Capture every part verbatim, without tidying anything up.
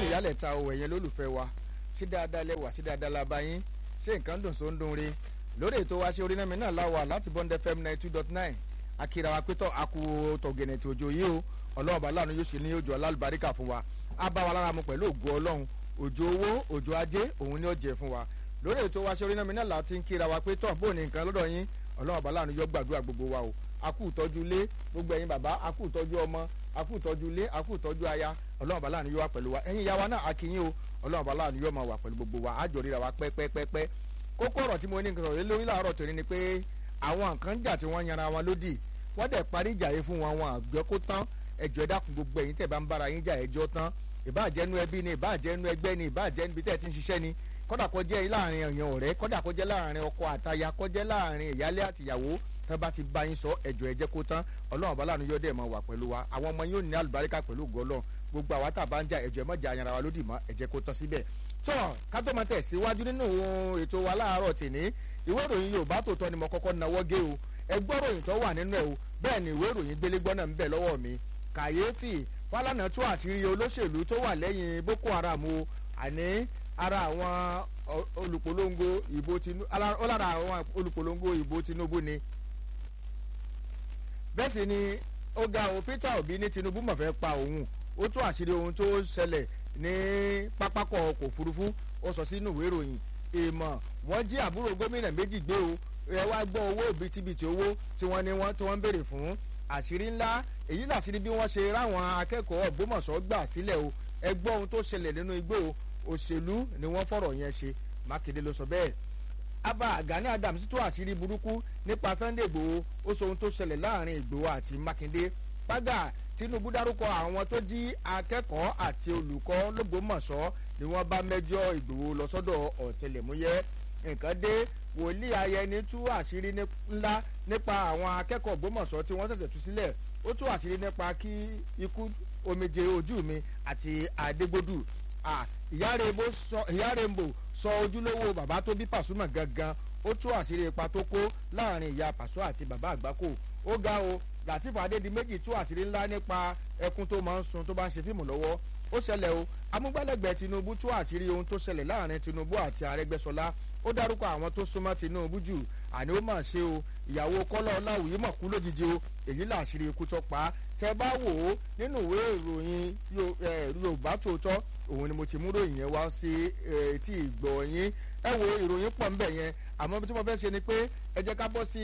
ìyálẹ̀ ta o ẹ̀yẹn lólùfẹ́ wa ṣé dáadáa lẹ́wà ṣé dáadáa la bá yín ṣé nǹkan dùn só ń dùn re lórí ètò wa ṣe orí náà mi náà láwà láti Bond F M ninety two dot nine akira wa pétọ́ akú tọ̀gẹ̀nẹ̀ tí òjò yìí o ọlọ́run bá láàánú yóò ṣe ní òjò alálùbáríkà fún wa á bá wa lára mu pẹ̀lú ògo ọlọ́run òjò owó òjò ajé òun ni ó jẹ fún wa lórí ètò wa ṣe orí náà mi náà láti ń kíra wa pétọ́ bó ní nǹkan lọ́dọ̀ yín ọlọ́run bá láàánú yóò gbàdúrà gbogbo wa o akú ìtọ́jú ilé gbogbo ẹ̀yin bàbá akú ìtọ́jú ọmọ akú ìtọ́jú ilé akú ìtọ́jú aya ọlọ́run bá láàánú yóò wà pẹ̀lú wa ẹ̀yin ìyá wa náà akínyìn o ọlọ́run bá láàánú yóò máa wà pẹ̀lú gbogbo wa àjọ ríra wa pẹ́pẹ́pẹ́pẹ́ kókó ọ̀rọ̀ tí mo ní nǹkan sọ̀rọ̀ lórí láàárọ̀ tòní ni pé àwọn nǹkan jà tí wọ́n yanra wọn lódì wọ́n dẹ̀ parí ìjà yìí fún wọn wọn àgbẹ̀ kó tán ẹjọ́ dákun gbogbo ẹ̀yin tẹ̀ bá ń bára yín jà ẹjọ́ tán ìbáàjẹ́nu ẹbí ni ìbáàjẹ́nu ẹgbẹ́ ni ìbáàjẹ́ níbi tẹ̀ ti ń ṣiṣẹ́ ni kódà kó jẹ́ láàrin èèyàn ọ̀rẹ́ kódà kó jẹ́ láàrin ọkọ àtaya kó jẹ́ láàrin ìyálé àtìyàwó tán bá ti bá yín sọ ẹjọ́ ẹ jẹ́ kó tán ọlọ́run bá láàánú yóò dẹ̀ máa wà pẹ̀lú wa àwọn ọmọ yóò ní àlùbáríkà pẹ̀lú ògo ọlọ́run gbogbo àwa tá a bá ń jà ẹjọ́ ẹ má jà yanra wa lódì mọ́ ẹ jẹ́ kó tán síbẹ̀ tọ́ ká tó máa tẹ̀síwájú nínú ètò wa láàárọ̀ tèní ìwé ìròyìn Yorùbá Tòótọ́ ni mo kọ́kọ́ nawọ́ gé o ẹ gbọ́ ròyìn tó wà nínú ẹ̀ o bẹ́ẹ̀ ni ìwé ìròyìn gbélégbọ́ náà ń bẹ lọ́wọ́ mi kàyéfì Fálànà tú àṣírí olóṣèlú tó wà lẹ́yìn Boko Haram o àní ara àwọn olùpolongo ìbò Tinubu ó lára àwọn olùpolongo ìbò Tinubu ni bẹ́ẹ̀ sì ni ó ga o Peter Obi ní Tinubu mọ̀ fẹ́ pa òun ó tú àṣírí ohun tó ṣẹlẹ̀ ní pápákọ̀ ọkọ̀ òfurufú ó sọ sínú ìwé ìròyìn èèmọ̀ wọ́n jí àbúrò gómìnà méjì gbé o ẹ wá gbọ́ owó òbítíbitì owó tí wọ́n ní wọ́n tí wọ́n ń béèrè fún àṣírí ńlá èyí làṣírí bí wọ́n ṣe ráwọn akẹ́kọ̀ọ́ Ògbómọ̀ṣọ́ gbà sílẹ̀ o ẹ gbọ́ ohun tó ṣẹlẹ̀ nínú igbó òṣèlú ni wọ́n fọ̀rọ̀ yẹn ṣe Mákindé ló sọ bẹ́ẹ̀ Abba Gani Adams tó àṣírí burúkú nípa Sunday Igboho ó sọ ohun tó ṣẹlẹ̀ láàrin Igboho àti Mákindé Págà Tinubu dárúkọ àwọn tó jí akẹ́kọ̀ọ́ àti olùkọ́ l'Ógbómọ̀ṣọ́ ni wọ́n bá mẹ́jọ Ìgbòho lọ sọ́dọ̀ ọ̀tẹlẹ̀múyẹ́ nǹkan dé wòlíì Ayẹni tú àṣírí ńlá nípa àwọn akẹ́kọ̀ọ́ Ògbómọ̀ṣọ́ tí wọ́n ṣẹ̀ṣẹ̀ tú sílẹ̀ ó tú àṣírí nípa kí ikú omijé ojú mi àti Adégbòdù ìyá Rainbow sọ ojúlówó bàbá tó bí Pasuma gangan ó tú àṣírí ipa tó kó láàrin ìyá Paso àti bàbá Àgbákò ó ga o Lateef Adédìméjì tú àṣírí ńlá nípa ẹkún tó máa ń sun tó bá ń ṣe fíìmù lọ́wọ́ ó ṣẹlẹ̀ o amúgbálẹ́gbẹ̀ẹ́ Tinubu tú àṣírí ohun tó ṣẹlẹ̀ láàrin Tinubu àti Arẹ́gbẹ́ṣọlá ó dárúkọ àwọn tó súnmọ́ Tinubu jù àní ó mà ṣe o ìyàwó Kọ́lá Ọláwùyí mọ̀ kú lójijì o èyí làṣírí ikú tó pa á tẹ bá wò ó nínú ìwé ìròyìn Yorùbá Tòótọ́ òun ni mo ti mú ròyìn yẹn wá sí etí ìgbọ́ yín ẹ wo ìròyìn pọ̀ ń bẹ̀ yẹn àmọ́ bí tí mo fẹ́ ṣe ni pé ẹ jẹ́ ká bọ́ sí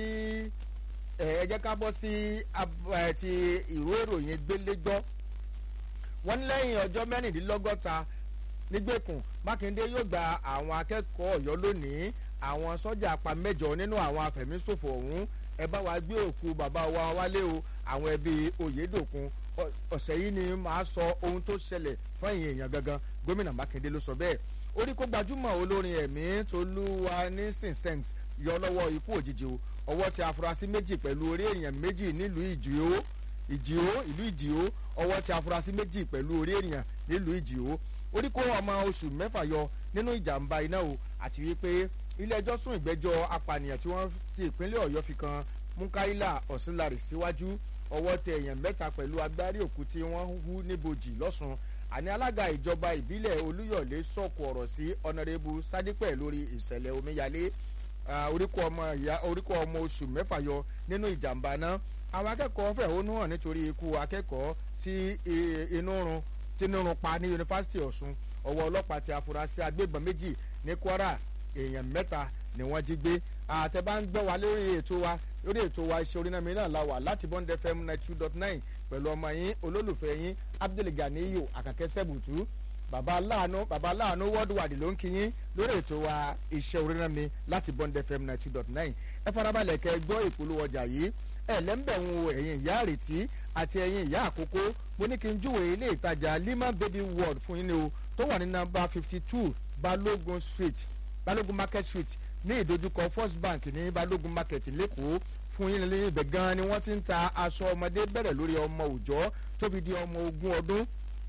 ẹ jẹ́ ká bọ́ sí ti ìró ìròyìn gbélégbọ́ wọ́n ní lẹ́yìn ọjọ́ mẹ́rìndínlọ́gọ́ta nígbèkùn Mákindé yóò gba àwọn akẹ́kọ̀ọ́ Ọ̀yọ́ lónìí àwọn sọ́jà apá mẹ́jọ nínú àwọn afẹ̀míṣòfò ọ̀hún ẹ bá wa gbé òkú bàbá wa wálé o àwọn ẹbí Oyèdòkun ọ̀sẹ̀ yìí ni màá sọ ohun tó ṣẹlẹ̀ fún ẹ̀yìn èèyàn gangan gómìnà Mákindé ló sọ bẹ́ẹ̀ orí kó gbajúmọ̀ olórin ẹ̀mí Tolúwanísìnsẹ́ǹt yọ lọ́wọ́ ikú òjijì o ọwọ́ tẹ afurasí méjì pẹ̀lú orí èèyàn méjì nílùú Ìjìó Ìjìó ìlú Ìjìó ọwọ́ tẹ afurasí méjì pẹ̀lú orí èèyàn nílùú Ìjìó orí kó ọmọ oṣù mẹ́fà yọ nínú ìjàmbá iná o àti wípé ilé ẹjọ́ sún ìgbẹ́jọ́ apànìyàn tí wọ́n ti ìpínlẹ̀ Ọ̀yọ́ fi kan Mukaila Ọ̀sìnlárì síwájú ọwọ́ tẹ èèyàn mẹ́ta pẹ̀lú agbárí òkú tí wọ́n hu níbojì lọ́sùn àní alága ìjọba ìbílẹ̀ Olúyọ̀lé sọ̀kò ọ̀rọ̀ sí ọ̀nàrẹ́bù Sádípẹ̀ lórí ìṣẹ̀lẹ̀ omíyalé oríkọ̀ ọmọ ìyá oríkọ̀ ọmọ oṣù mẹ́fà yọ nínú ìjàmbá náà àwọn akẹ́kọ̀ọ́ fẹ̀hónú hàn nítorí ikú akẹ́kọ̀ọ́ tí inú run tí inú run pa ní yunifásitì Ọ̀ṣun ọwọ́ ọlọ́pàá ti afurasí agbébọn méjì ní Kwara èèyàn mẹ́ta ni wọ́n jí gbé àtẹ̀bá ń gbọ́ wa lórí ètò wa lórí ètò wa iṣẹ́ orí náà mi náà la wà láti Bond F M ninety two dot nine pẹ̀lú ọmọ yín olólùfẹ́ yín Abdulganiyo Àkànkẹ́ Sẹ́bùtú bàbá aláàánú bàbá aláàánú worldwide ló ń kíyín lórí ètò wa iṣẹ́ orí náà mi láti Bond F M ninety two dot nine ẹ farabalẹ̀ kẹ́ gbọ́ ìpolówó ọjà yìí ẹ lẹ́ńbẹ̀rún ẹ̀yin ìyá àrètí àti ẹ̀yin ìyá àkókò mo ní kí n júwèé ilé ìtajà Lima Baby World fún yín ni o tó wà ní nọ́mbà fifty two Balógun Street Balógun Market Street ní ìdojúkọ First Bank ní Balógun Market lẹ́kọ̀ọ́ fún yín lẹ́yìn ibẹ̀ gan ni wọ́n ti ń ta aṣọ ọmọdé bẹ̀rẹ̀ lórí ọmọ òòjọ́ tó fi di ọmọ ogún ọdún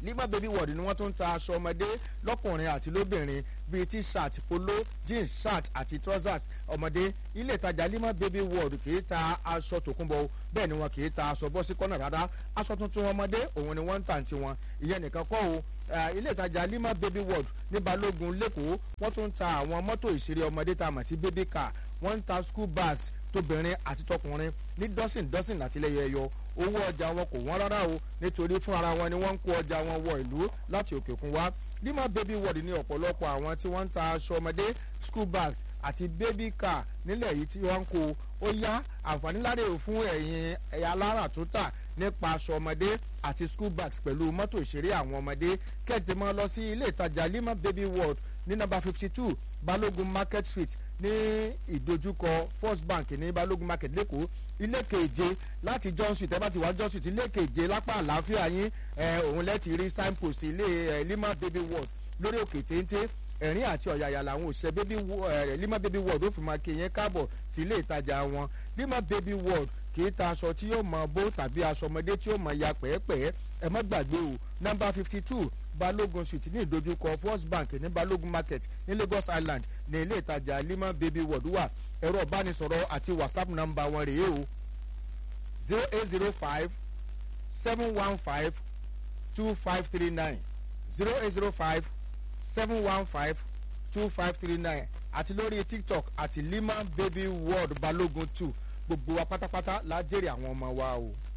Lima Baby World ni wọ́n tún ń ta aṣọ ọmọdé lọ́kùnrin àti lóbìnrin bíi t-shirt polo jeans shirt àti trousers ọmọdé. Ilé ìtajà Lima Baby World kì í ta aṣọ tòkunbọ̀ bẹ́ẹ̀ ni wọn kì í ta aṣọ bọ́sí kọ́nà rárá. Aṣọ tuntun ọmọdé òun ni wọ́n ń tà ní tiwọn. Ìyẹn nìkan kọ́ o ilé ìtajà Lima Baby World ní Balógun lẹ́kọ̀ọ́ wọ́n tún ń ta àwọn mọ́tò ìṣeré ọmọdé tá a mọ̀ sí baby car. Wọ́n ń ta school bags tóbìnrin àti tọkùnrin ní dọ́sìn dọ́sìn àtìlẹ́yẹ ẹyọ. Owó ọjà wọn kò wọ́n rárá o nítorí fún ara wọn ni wọ́n ń kó ọjà wọn wọ ìlú láti òkè òkun wá. Lima Baby World ní ọ̀pọ̀lọpọ̀ àwọn tí wọ́n ń ta aṣọ ọmọdé school bags àti baby car nílẹ̀ yìí tí wọ́n ń kó ó yá àǹfààní láre fún ẹ̀yin ẹ̀yà alára tó tà nípa aṣọ ọmọdé àti school bags pẹ̀lú mọ́tò ìṣeré àwọn ọmọdé. Kẹ́ẹ̀tì máa lọ sí ilé ìtajà Lima Baby World ní nọ́mbà fifty two Balógun Market Street ní ìdojúkọ First Bank ní Balógun Market lẹ́kọ̀ọ́. Ilé keje láti John Street ẹ bá ti wá John Street ilé keje lápá àlàáfíà yín òun lẹ́tì rí signpost ilé Lima Baby World lórí òkè téńté. Ẹ̀rín àti ọ̀yàyà làwọn òṣìṣẹ́ Lima Baby World ó fi máa kí yẹn káàbọ̀ sí ilé ìtajà wọn. Lima Baby World kì í ta aṣọ tí yóò mọ bó tàbí aṣọ ọmọdé tí yóò mọ ya pẹ́ẹ́pẹ́ẹ́. Ẹ má gbàgbé o nọ́mbà fifty two Balógun Street ní ìdojúkọ First Bank ní Balógun Market ní Lagos Island ní ilé ìtajà Lima Baby World wà. Ẹ̀rọ ìbánisọ̀rọ̀ àti WhatsApp nọ́mbà wọn rèé o zero eight zero five seven one five two five three nine zero eight zero five seven one five two five three nine àti lórí TikTok àti Lima Baby World Balógun two gbogbo wa pátápátá la jèrè àwọn ọmọ wa o.